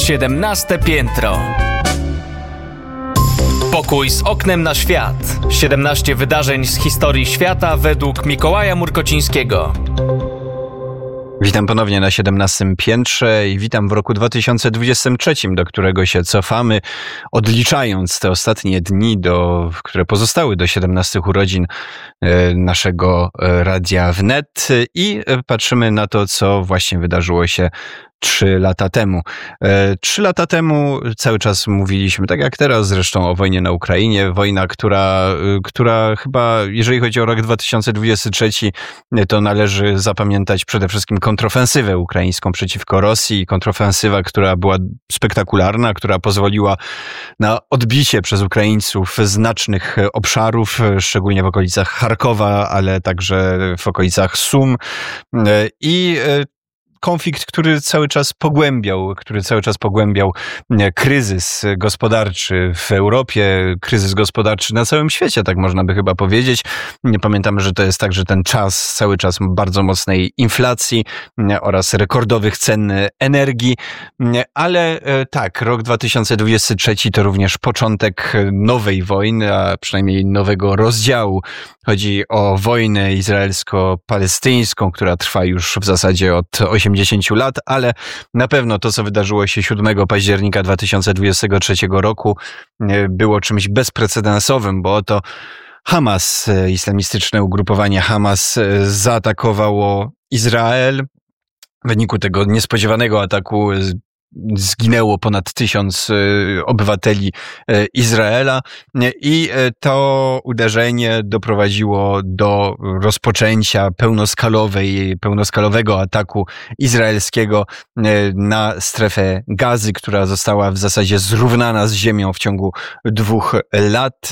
17 piętro. Pokój z oknem na świat. 17 wydarzeń z historii świata według Mikołaja Murkocińskiego. Witam ponownie na 17 piętrze i witam w roku 2023, do którego się cofamy, odliczając te ostatnie dni, które pozostały do 17 urodzin naszego Radia Wnet i patrzymy na to, co właśnie wydarzyło się 3 lata temu. 3 lata temu cały czas mówiliśmy, tak jak teraz zresztą, o wojnie na Ukrainie. Wojna, która chyba, jeżeli chodzi o rok 2023, to należy zapamiętać przede wszystkim kontrofensywę ukraińską przeciwko Rosji. Kontrofensywa, która była spektakularna, która pozwoliła na odbicie przez Ukraińców znacznych obszarów, szczególnie w okolicach Charkowa, ale także w okolicach Sum. I konflikt, który cały czas pogłębiał kryzys gospodarczy w Europie, kryzys gospodarczy na całym świecie, tak można by chyba powiedzieć. Pamiętamy, że to jest także ten czas, cały czas bardzo mocnej inflacji oraz rekordowych cen energii, ale tak, rok 2023 to również początek nowej wojny, a przynajmniej nowego rozdziału. Chodzi o wojnę izraelsko-palestyńską, która trwa już w zasadzie od 80 lat, ale na pewno to, co wydarzyło się 7 października 2023 roku, było czymś bezprecedensowym, bo oto Hamas, islamistyczne ugrupowanie Hamas, zaatakowało Izrael. W wyniku tego niespodziewanego ataku zginęło ponad 1000 obywateli Izraela i to uderzenie doprowadziło do rozpoczęcia pełnoskalowego ataku izraelskiego na strefę Gazy, która została w zasadzie zrównana z ziemią w ciągu 2 lat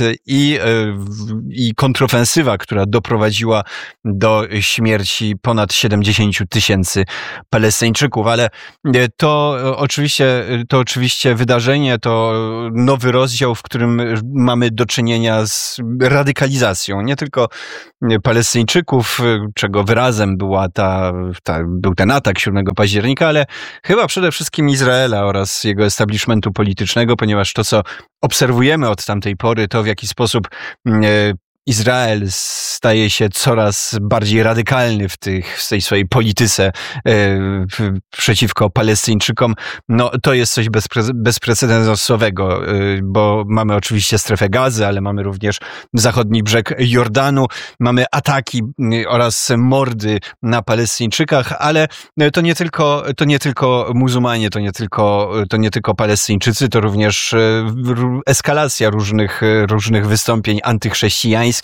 i kontrofensywa, która doprowadziła do śmierci ponad 70 000 Palestyńczyków, ale to oczywiście wydarzenie, to nowy rozdział, w którym mamy do czynienia z radykalizacją nie tylko Palestyńczyków, czego wyrazem był ten atak 7 października, ale chyba przede wszystkim Izraela oraz jego establishmentu politycznego, ponieważ to, co obserwujemy od tamtej pory, to w jaki sposób Izrael staje się coraz bardziej radykalny w tej swojej polityce przeciwko Palestyńczykom. No, to jest coś bezprecedensowego, bo mamy oczywiście strefę Gazy, ale mamy również zachodni brzeg Jordanu, mamy ataki oraz mordy na Palestyńczykach, ale to nie tylko muzułmanie, to nie tylko Palestyńczycy, to również eskalacja różnych wystąpień antychrześcijańskich,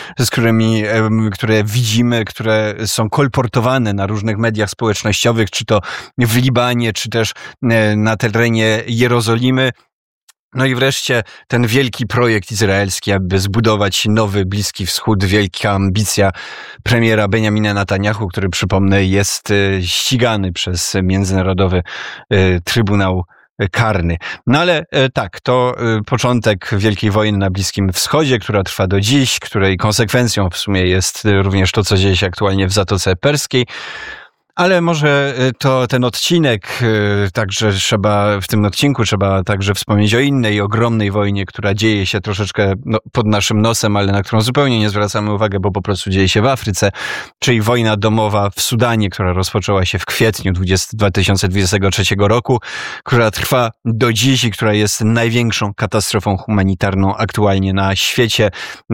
które widzimy, które są kolportowane na różnych mediach społecznościowych, czy to w Libanie, czy też na terenie Jerozolimy. No i wreszcie ten wielki projekt izraelski, aby zbudować nowy Bliski Wschód, wielka ambicja premiera Benjamina Netanjahu, który, przypomnę, jest ścigany przez Międzynarodowy Trybunał Karny. No ale tak, to początek wielkiej wojny na Bliskim Wschodzie, która trwa do dziś, której konsekwencją w sumie jest również to, co dzieje się aktualnie w Zatoce Perskiej. Ale może ten odcinek, także w tym odcinku trzeba także wspomnieć o innej, ogromnej wojnie, która dzieje się troszeczkę pod naszym nosem, ale na którą zupełnie nie zwracamy uwagi, bo po prostu dzieje się w Afryce, czyli wojna domowa w Sudanie, która rozpoczęła się w kwietniu 2023 roku, która trwa do dziś i która jest największą katastrofą humanitarną aktualnie na świecie.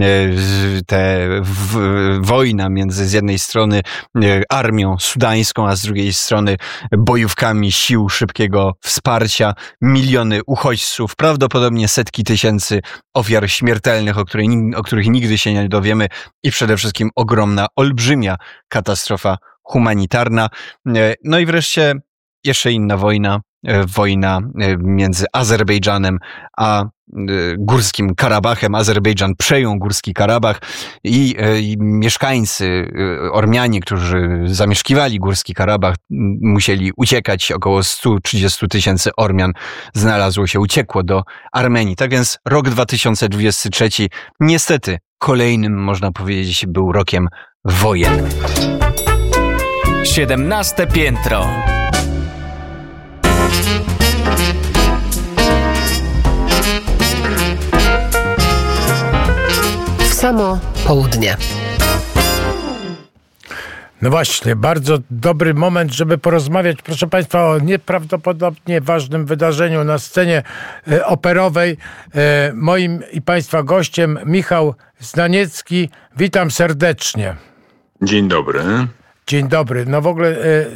Wojna między z jednej strony armią sudańską, a z drugiej strony bojówkami sił szybkiego wsparcia, miliony uchodźców, prawdopodobnie setki tysięcy ofiar śmiertelnych, o których nigdy się nie dowiemy i przede wszystkim ogromna, olbrzymia katastrofa humanitarna. No i wreszcie jeszcze inna wojna między Azerbejdżanem a Górskim Karabachem. Azerbejdżan przejął Górski Karabach i mieszkańcy, Ormianie, którzy zamieszkiwali Górski Karabach, musieli uciekać. Około 130 000 Ormian uciekło do Armenii. Tak więc rok 2023 niestety kolejnym, można powiedzieć, był rokiem wojen. 17 piętro. samo południe. No właśnie, bardzo dobry moment, żeby porozmawiać, proszę Państwa, o nieprawdopodobnie ważnym wydarzeniu na scenie operowej. Moim i Państwa gościem Michał Znaniecki. Witam serdecznie. Dzień dobry. Dzień dobry. No w ogóle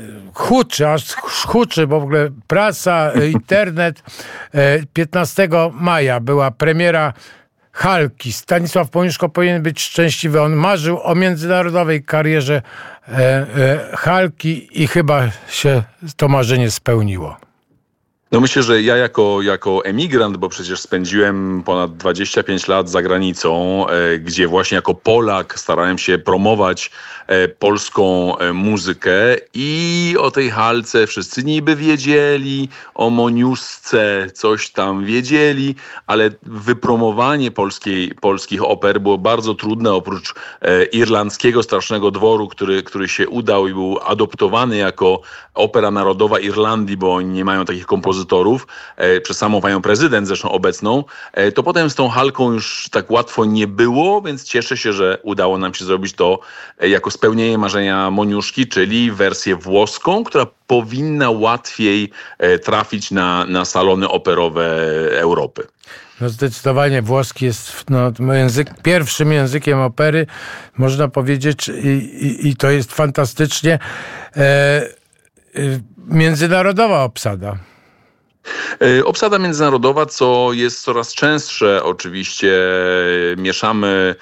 huczy, bo w ogóle prasa, internet. 15 maja była premiera Halki. Stanisław Poniuszko powinien być szczęśliwy. On marzył o międzynarodowej karierze Halki i chyba się to marzenie spełniło. No myślę, że ja jako emigrant, bo przecież spędziłem ponad 25 lat za granicą, gdzie właśnie jako Polak starałem się promować polską muzykę i o tej Halce wszyscy niby wiedzieli, o Moniuszce coś tam wiedzieli, ale wypromowanie polskich oper było bardzo trudne. Oprócz irlandzkiego Strasznego Dworu, który się udał i był adoptowany jako opera narodowa Irlandii, bo oni nie mają takich kompozytorów, przez samą panią prezydent zresztą obecną, to potem z tą Halką już tak łatwo nie było, więc cieszę się, że udało nam się zrobić to jako spełnienie marzenia Moniuszki, czyli wersję włoską, która powinna łatwiej trafić na salony operowe Europy. No zdecydowanie włoski jest pierwszym językiem opery, można powiedzieć, i to jest fantastycznie. Międzynarodowa obsada. Obsada międzynarodowa, co jest coraz częstsze oczywiście. Mieszamy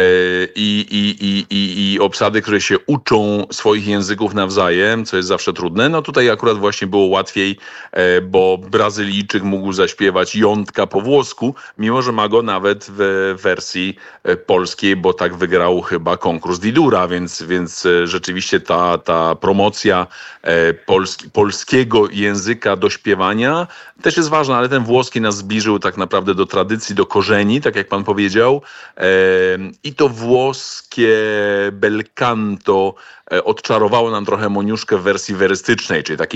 i obsady, które się uczą swoich języków nawzajem, co jest zawsze trudne. No tutaj akurat właśnie było łatwiej, bo Brazylijczyk mógł zaśpiewać jątka po włosku, mimo że ma go nawet w wersji polskiej, bo tak wygrał chyba konkurs Didura, więc rzeczywiście ta promocja polskiego języka do śpiewania też jest ważna, ale ten włoski nas zbliżył tak naprawdę do tradycji, do korzeni, tak jak pan powiedział. I to włoskie bel canto odczarowało nam trochę Moniuszkę w wersji werystycznej, czyli takiej